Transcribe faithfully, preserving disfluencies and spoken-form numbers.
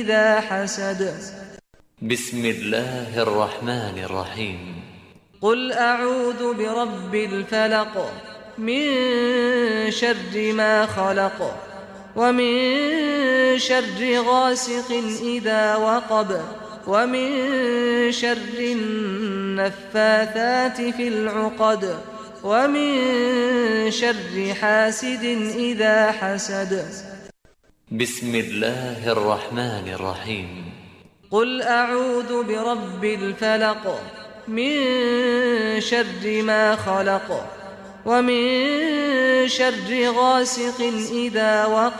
إذا حسد بسم الله الرحمن الرحيم قل أعوذ برب الفلق من شر ما خلق ومن شر غاسق إذا وقب ومن شر النفاثات في العقد ومن شر حاسد إذا حسد بسم الله الرحمن الرحيم قل أعوذ برب الفلق من شر ما خلق ومن شر غاسق إذا وقب